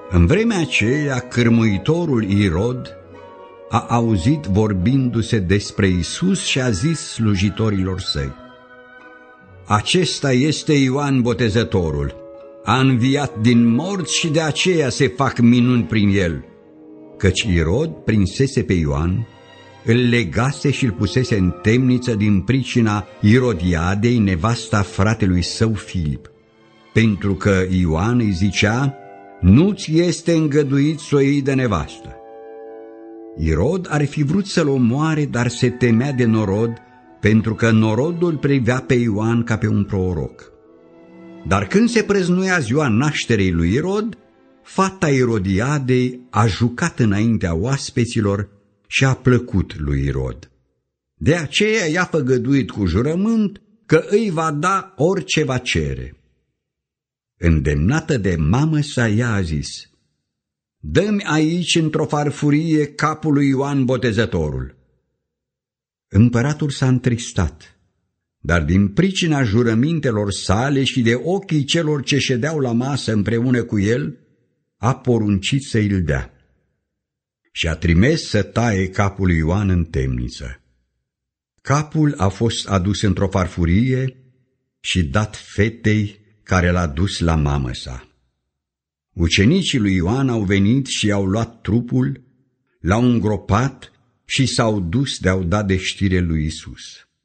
În vremea aceea, cârmuitorul Irod a auzit vorbindu-se despre Iisus și a zis slujitorilor săi: acesta este Ioan Botezătorul, a înviat din morți și de aceea se fac minuni prin el. Căci Irod prinsese pe Ioan, îl legase și îl pusese în temniță din pricina Irodiadei, nevasta fratelui său Filip, pentru că Ioan îi zicea: nu-ți este îngăduit să o iei de nevastă. Irod ar fi vrut să-l omoare, dar se temea de norod, pentru că norodul privea pe Ioan ca pe un proroc. Dar când se prăznuia ziua nașterii lui Irod, fata Irodiadei a jucat înaintea oaspeților și a plăcut lui Irod. De aceea i-a făgăduit cu jurământ că îi va da orice va cere. Îndemnată de mamă sa, ea a zis: dă-mi aici într-o farfurie capul lui Ioan Botezătorul. Împăratul s-a întristat, dar din pricina jurămintelor sale și de ochii celor ce ședeau la masă împreună cu el, a poruncit să îl dea. Și a trimis să taie capul lui Ioan în temniță. Capul a fost adus într-o farfurie și dat fetei care l-a dus la mamă sa. Ucenicii lui Ioan au venit și i-au luat trupul, l-au îngropat și s-au dus de-au dat de știre lui Isus.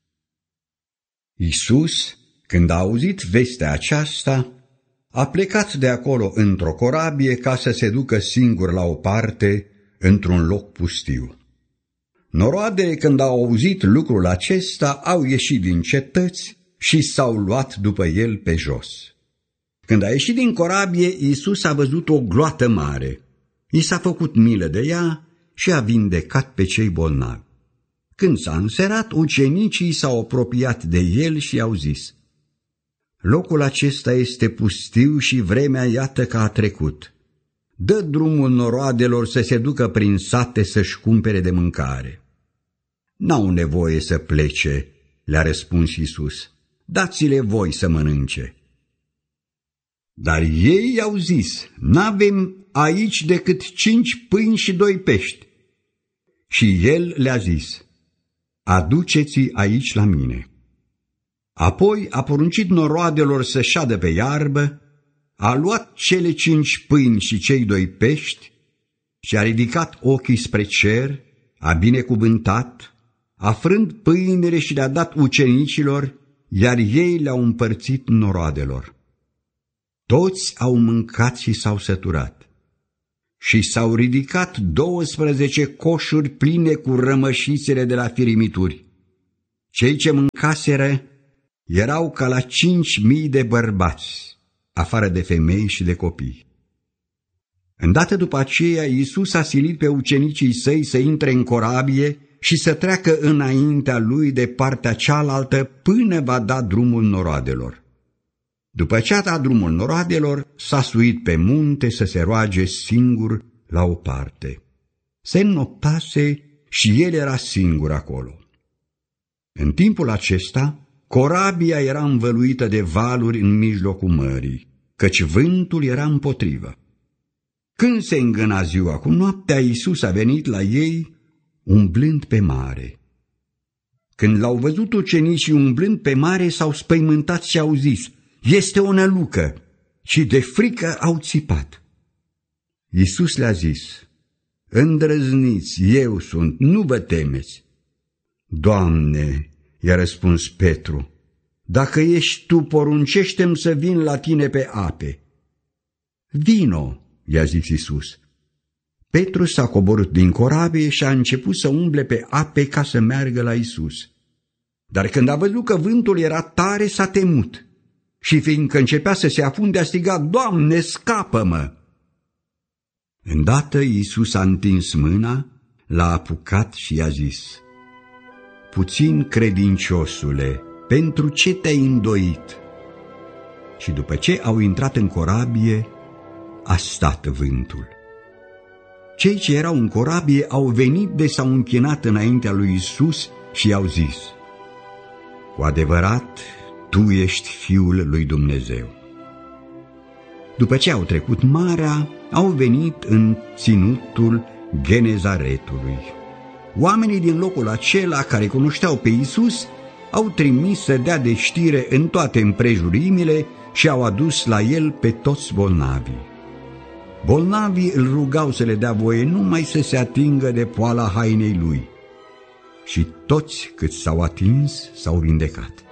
Isus, când a auzit vestea aceasta, a plecat de acolo într-o corabie ca să se ducă singur la o parte, într-un loc pustiu. Noroadele, când au auzit lucrul acesta, au ieșit din cetăți și s-au luat după el pe jos. Când a ieșit din corabie, Iisus a văzut o gloată mare. I s-a făcut milă de ea și a vindecat pe cei bolnavi. Când s-a înserat, ucenicii s-au apropiat de el și i-au zis: locul acesta este pustiu și vremea iată că a trecut. Dă drumul noroadelor să se ducă prin sate să-și cumpere de mâncare. N-au nevoie să plece, le-a răspuns Iisus, dați-le voi să mănânce. Dar ei i-au zis: n-avem aici decât 5 pâini și 2 pești. Și el le-a zis: aduceți-i aici la mine. Apoi a poruncit noroadelor să șadă pe iarbă, a luat cele 5 pâini și cei 2 pești și a ridicat ochii spre cer, a binecuvântat, a frânt pâinile și le-a dat ucenicilor, iar ei le-au împărțit noroadelor. Toți au mâncat și s-au săturat. Și s-au ridicat 12 coșuri pline cu rămășițele de la firimituri. Cei ce mâncaseră erau ca la 5.000 de bărbați, afară de femei și de copii. Îndată după aceea, Iisus a silit pe ucenicii săi să intre în corabie și să treacă înaintea lui de partea cealaltă până va da drumul noroadelor. După ce a dat drumul noroadelor, s-a suit pe munte să se roage singur la o parte. Se înnoptase și el era singur acolo. În timpul acesta, corabia era învăluită de valuri în mijlocul mării, căci vântul era împotrivă. Când se îngâna ziua cu noaptea, Iisus a venit la ei umblând pe mare. Când l-au văzut ucenicii umblând pe mare, s-au spăimântat și au zis: este o nălucă, și de frică au țipat. Iisus le-a zis: îndrăzniți, eu sunt, nu vă temeți. Doamne, i-a răspuns Petru, dacă ești tu, poruncește-mi să vin la tine pe ape. Vino, i-a zis Iisus. Petru s-a coborât din corabie și a început să umble pe ape ca să meargă la Iisus. Dar când a văzut că vântul era tare, s-a temut și fiindcă începea să se afunde, a strigat: Doamne, scapă-mă! Îndată Iisus a întins mâna, l-a apucat și i-a zis: puțin credinciosule, pentru ce te-ai îndoit? Și după ce au intrat în corabie, a stat vântul. Cei ce erau în corabie au venit de s-au închinat înaintea lui Iisus și i-au zis: cu adevărat, tu ești Fiul lui Dumnezeu. După ce au trecut marea, au venit în ținutul Genezaretului. Oamenii din locul acela care cunoșteau pe Iisus au trimis să dea de știre în toate împrejurimile și au adus la el pe toți bolnavii. Bolnavii îl rugau să le dea voie numai să se atingă de poala hainei lui. Și toți cât s-au atins s-au vindecat.